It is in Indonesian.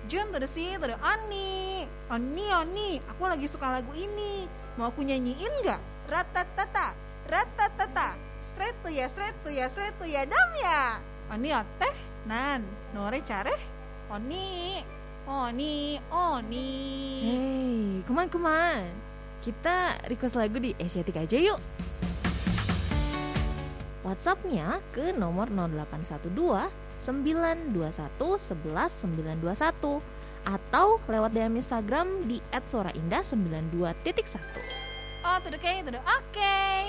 Jun tuh si tuh Oni. Oni, aku lagi suka lagu ini. Mau aku nyanyiin nggak? Ratatata, ratatata. Straight tuh ya dam ya. Oni teh nan, nore careh. Oni. Hey, kuman. Kita request lagu di Asiatic aja yuk. WhatsApp-nya ke nomor 0812 921 11 921 atau lewat DM Instagram di @soraindah92.1. Oh, tuh oke.